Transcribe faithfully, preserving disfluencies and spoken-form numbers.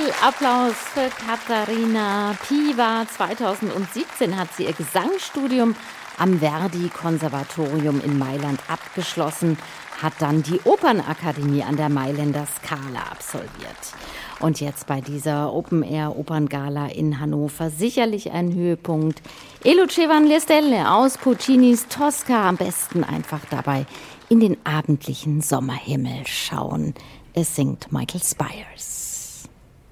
Applaus für Katharina Piwa. zweitausendsiebzehn hat sie ihr Gesangsstudium am Verdi-Konservatorium in Mailand abgeschlossen, hat dann die Opernakademie an der Mailänder Scala absolviert. Und jetzt bei dieser Open-Air-Operngala in Hannover sicherlich ein Höhepunkt. E luce van le stelle aus Puccinis Tosca. Am besten einfach dabei in den abendlichen Sommerhimmel schauen. Es singt Michael Spires.